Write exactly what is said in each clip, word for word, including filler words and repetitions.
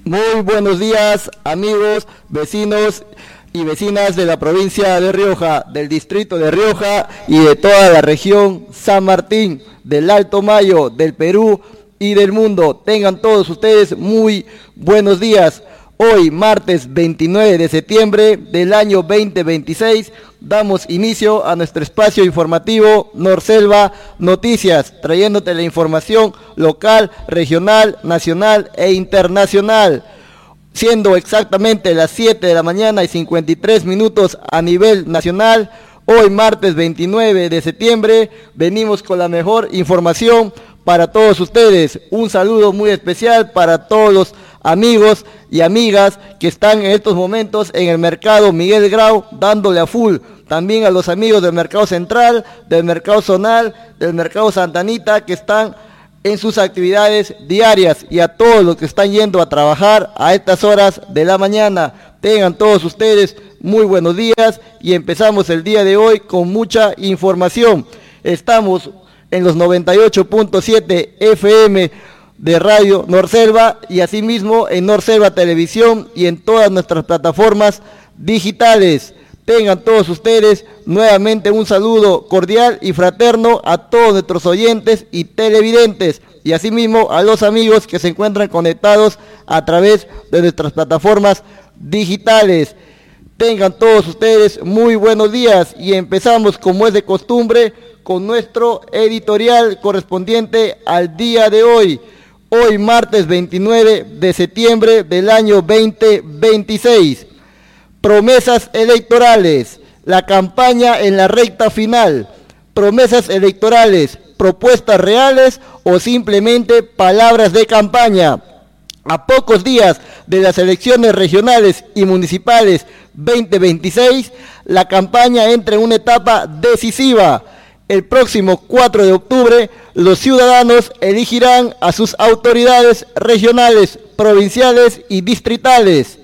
Muy buenos días, amigos, vecinos y vecinas de la provincia de Rioja, del distrito de Rioja y de toda la región San Martín, del Alto Mayo, del Perú y del mundo. Tengan todos ustedes muy buenos días. Hoy, martes veintinueve de septiembre del año veinte veintiséis, damos inicio a nuestro espacio informativo Norselva Noticias, trayéndote la información local, regional, nacional e internacional. Siendo exactamente las siete de la mañana y cincuenta y tres minutos a nivel nacional, hoy martes veintinueve de septiembre, venimos con la mejor información para todos ustedes. Un saludo muy especial para todos los amigos y amigas que están en estos momentos en el mercado Miguel Grau dándole a full. También a los amigos del mercado central, del mercado zonal, del mercado Santa Anita que están en sus actividades diarias, y a todos los que están yendo a trabajar a estas horas de la mañana. Tengan todos ustedes muy buenos días y empezamos el día de hoy con mucha información. Estamos en los noventa y ocho punto siete F M de Radio Norselva y asimismo en Norselva Televisión y en todas nuestras plataformas digitales. Tengan todos ustedes nuevamente un saludo cordial y fraterno a todos nuestros oyentes y televidentes y asimismo a los amigos que se encuentran conectados a través de nuestras plataformas digitales. Tengan todos ustedes muy buenos días y empezamos, como es de costumbre, con nuestro editorial correspondiente al día de hoy. Hoy martes veintinueve de septiembre del año veinte veintiséis. Promesas electorales, la campaña en la recta final. Promesas electorales, propuestas reales o simplemente palabras de campaña. A pocos días de las elecciones regionales y municipales veinte veintiséis, la campaña entra en una etapa decisiva. El próximo cuatro de octubre, los ciudadanos elegirán a sus autoridades regionales, provinciales y distritales.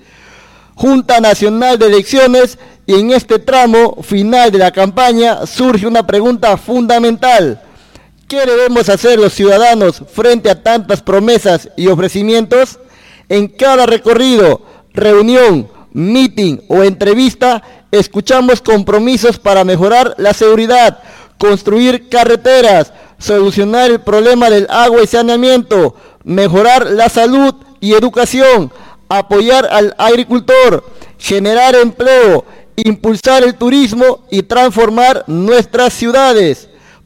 Junta Nacional de Elecciones, y en este tramo final de la campaña surge una pregunta fundamental. ¿Qué debemos hacer los ciudadanos frente a tantas promesas y ofrecimientos? En cada recorrido, reunión, meeting o entrevista, escuchamos compromisos para mejorar la seguridad, construir carreteras, solucionar el problema del agua y saneamiento, mejorar la salud y educación, apoyar al agricultor, generar empleo, impulsar el turismo y transformar nuestras ciudades.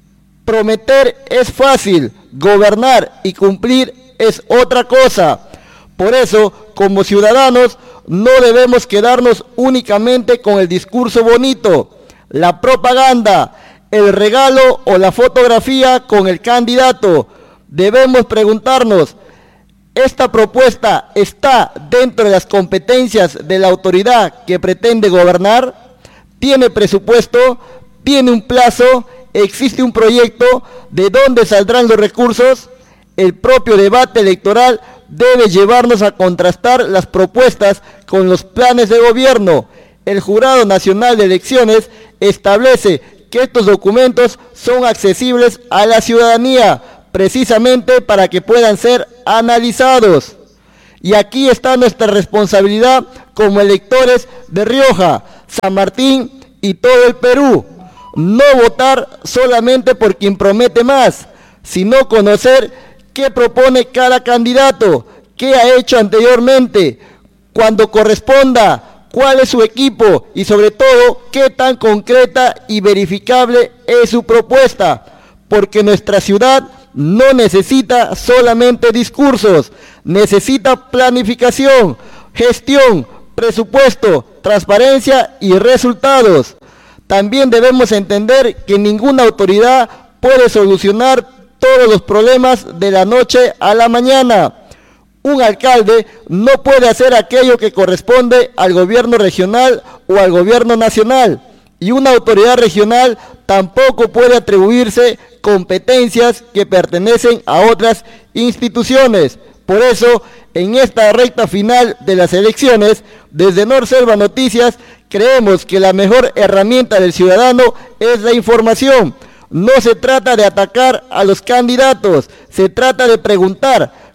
Prometer es fácil, gobernar y cumplir es otra cosa. Por eso, como ciudadanos, no debemos quedarnos únicamente con el discurso bonito, la propaganda, el regalo o la fotografía con el candidato. Debemos preguntarnos, ¿esta propuesta está dentro de las competencias de la autoridad que pretende gobernar? ¿Tiene presupuesto? ¿Tiene un plazo? ¿Existe un proyecto? ¿De dónde saldrán los recursos? El propio debate electoral debe llevarnos a contrastar las propuestas con los planes de gobierno. El Jurado Nacional de Elecciones establece que estos documentos son accesibles a la ciudadanía, precisamente para que puedan ser analizados. Y aquí está nuestra responsabilidad como electores de Rioja, San Martín y todo el Perú. No votar solamente por quien promete más, sino conocer qué propone cada candidato, qué ha hecho anteriormente, cuando corresponda, cuál es su equipo y sobre todo qué tan concreta y verificable es su propuesta, porque nuestra ciudad no necesita solamente discursos, necesita planificación, gestión, presupuesto, transparencia y resultados. También debemos entender que ninguna autoridad puede solucionar todos los problemas de la noche a la mañana. Un alcalde no puede hacer aquello que corresponde al gobierno regional o al gobierno nacional, y una autoridad regional tampoco puede atribuirse competencias que pertenecen a otras instituciones. Por eso, en esta recta final de las elecciones, desde Norselva Noticias, creemos que la mejor herramienta del ciudadano es la información. No se trata de atacar a los candidatos, se trata de preguntar,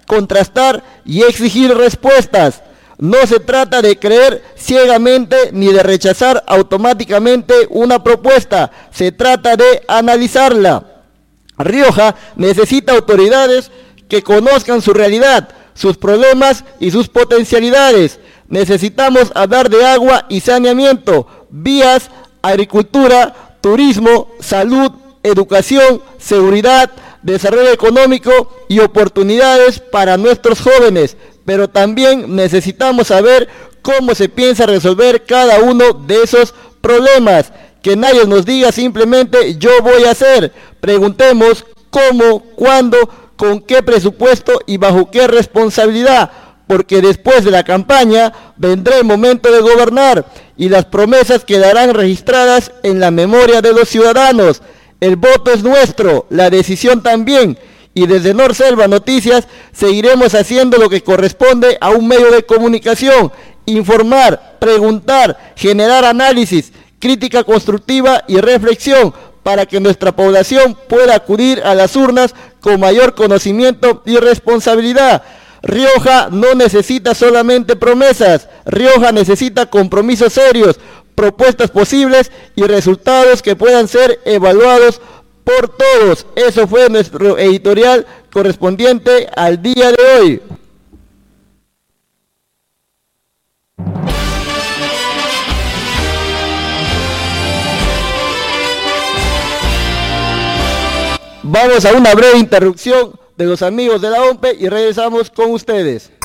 contrastar y exigir respuestas. No se trata de creer ciegamente ni de rechazar automáticamente una propuesta, se trata de analizarla. Rioja necesita autoridades que conozcan su realidad, sus problemas y sus potencialidades. Necesitamos hablar de agua y saneamiento, vías, agricultura, turismo, salud, educación, seguridad, desarrollo económico y oportunidades para nuestros jóvenes, pero también necesitamos saber cómo se piensa resolver cada uno de esos problemas. Que nadie nos diga simplemente yo voy a hacer. Preguntemos cómo, cuándo, con qué presupuesto y bajo qué responsabilidad, porque después de la campaña vendrá el momento de gobernar y las promesas quedarán registradas en la memoria de los ciudadanos. El voto es nuestro, la decisión también, y desde Norselva Noticias seguiremos haciendo lo que corresponde a un medio de comunicación: informar, preguntar, generar análisis, crítica constructiva y reflexión, para que nuestra población pueda acudir a las urnas con mayor conocimiento y responsabilidad. Rioja no necesita solamente promesas, Rioja necesita compromisos serios, propuestas posibles y resultados que puedan ser evaluados por todos. Eso fue nuestro editorial correspondiente al día de hoy. Vamos a una breve interrupción de los amigos de la O M P E y regresamos con ustedes.